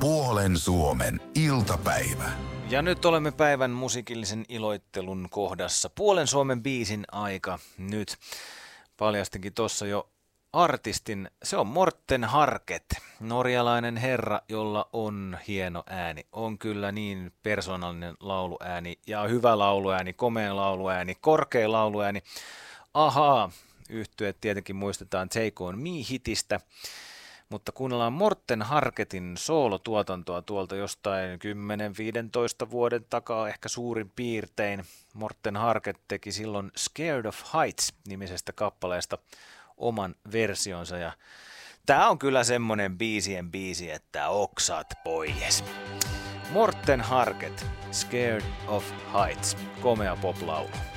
Puolen Suomen iltapäivä. Ja nyt olemme päivän musiikillisen iloittelun kohdassa. Puolen Suomen biisin aika nyt. Paljastinkin tuossa jo artistin. Se on Morten Harket, norjalainen herra, jolla on hieno ääni. On kyllä niin persoonallinen lauluääni ja hyvä lauluääni, komea lauluääni, korkea lauluääni. Ahaa, yhtyeet tietenkin muistetaan Take On Me-hitistä. Mutta kuunnellaan Morten Harketin soolotuotantoa tuolta jostain 10-15 vuoden takaa, ehkä suurin piirtein. Morten Harket teki silloin Scared of Heights-nimisestä kappaleesta oman versionsa. Ja tää on kyllä semmonen biisien biisi, että oksat pois. Morten Harket, Scared of Heights, komea pop-laulu.